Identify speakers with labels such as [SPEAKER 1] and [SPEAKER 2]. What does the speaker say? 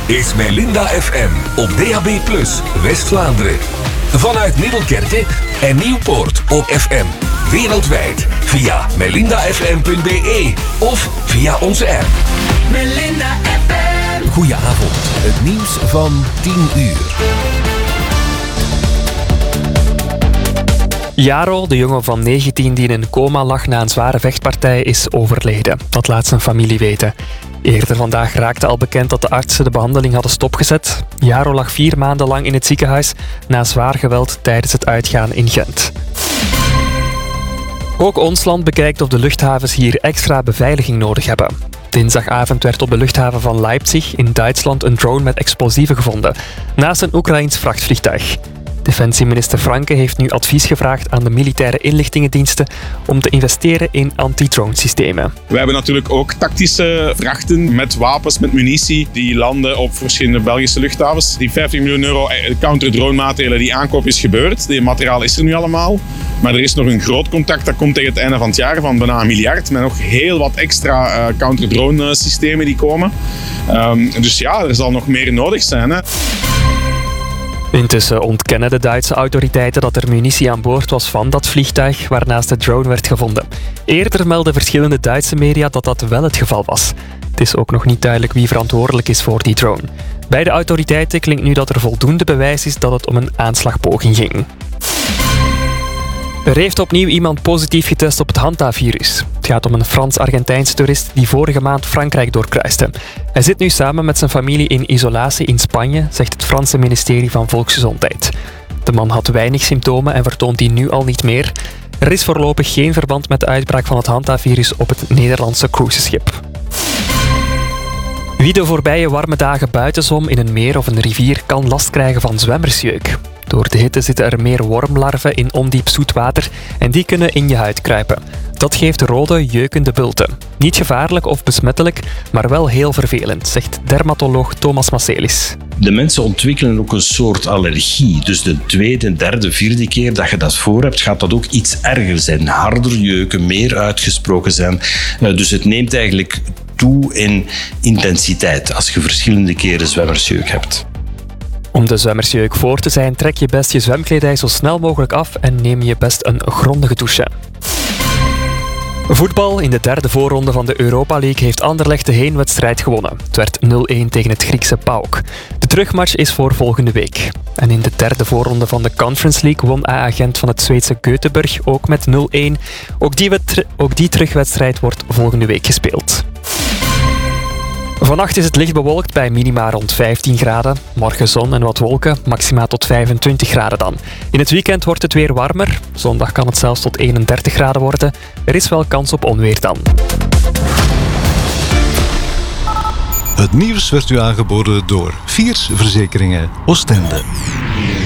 [SPEAKER 1] is Melinda FM op DAB+ West-Vlaanderen. Vanuit Middelkerke en Nieuwpoort op FM. Wereldwijd via melindafm.be of via onze app.
[SPEAKER 2] Melinda FM.
[SPEAKER 1] Goedenavond, het nieuws van 10 uur.
[SPEAKER 3] Jaro, de jongen van 19 die in een coma lag na een zware vechtpartij, is overleden. Dat laat zijn familie weten. Eerder vandaag raakte al bekend dat de artsen de behandeling hadden stopgezet. Jaro lag 4 maanden lang in het ziekenhuis na zwaar geweld tijdens het uitgaan in Gent. Ook ons land bekijkt of de luchthavens hier extra beveiliging nodig hebben. Dinsdagavond werd op de luchthaven van Leipzig in Duitsland een drone met explosieven gevonden, naast een Oekraïns vrachtvliegtuig. Defensieminister Franke heeft nu advies gevraagd aan de militaire inlichtingendiensten om te investeren in anti-drone-systemen.
[SPEAKER 4] We hebben natuurlijk ook tactische vrachten met wapens, met munitie, die landen op verschillende Belgische luchthavens. Die €50 miljoen counter-drone maatregelen, die aankoop is gebeurd. Die materiaal is er nu allemaal. Maar er is nog een groot contract, dat komt tegen het einde van het jaar, van bijna 1 miljard. Met nog heel wat extra counter-drone systemen die komen. Dus ja, er zal nog meer nodig zijn. Hè.
[SPEAKER 3] Intussen ontkennen de Duitse autoriteiten dat er munitie aan boord was van dat vliegtuig waarnaast de drone werd gevonden. Eerder meldden verschillende Duitse media dat dat wel het geval was. Het is ook nog niet duidelijk wie verantwoordelijk is voor die drone. Bij de autoriteiten klinkt nu dat er voldoende bewijs is dat het om een aanslagpoging ging. Er heeft opnieuw iemand positief getest op het Hanta-virus. Het gaat om een Frans-Argentijnse toerist die vorige maand Frankrijk doorkruiste. Hij zit nu samen met zijn familie in isolatie in Spanje, zegt het Franse ministerie van Volksgezondheid. De man had weinig symptomen en vertoont die nu al niet meer. Er is voorlopig geen verband met de uitbraak van het Hanta-virus op het Nederlandse cruiseschip. Wie de voorbije warme dagen buiten zwom in een meer of een rivier kan last krijgen van zwemmersjeuk. Door de hitte zitten er meer wormlarven in ondiep zoet water en die kunnen in je huid kruipen. Dat geeft rode, jeukende bulten. Niet gevaarlijk of besmettelijk, maar wel heel vervelend, zegt dermatoloog Thomas Macelis.
[SPEAKER 5] De mensen ontwikkelen ook een soort allergie. Dus de 2e, 3e, 4e keer dat je dat voor hebt, gaat dat ook iets erger zijn. Harder jeuken, meer uitgesproken zijn. Dus het neemt eigenlijk toe in intensiteit als je verschillende keren zwemmersjeuk hebt.
[SPEAKER 3] Om de zwemmersjeuk voor te zijn, trek je best je zwemkledij zo snel mogelijk af en neem je best een grondige douche. Voetbal. In de 3e voorronde van de Europa League heeft Anderlecht de heenwedstrijd gewonnen. Het werd 0-1 tegen het Griekse PAOK. De terugmatch is voor volgende week. En in de 3e voorronde van de Conference League won AA Gent van het Zweedse Göteborg ook met 0-1. Ook die terugwedstrijd wordt volgende week gespeeld. Vannacht is het licht bewolkt bij minima rond 15 graden. Morgen zon en wat wolken, maxima tot 25 graden dan. In het weekend wordt het weer warmer. Zondag kan het zelfs tot 31 graden worden. Er is wel kans op onweer dan.
[SPEAKER 6] Het nieuws werd u aangeboden door Viers Verzekeringen Oostende.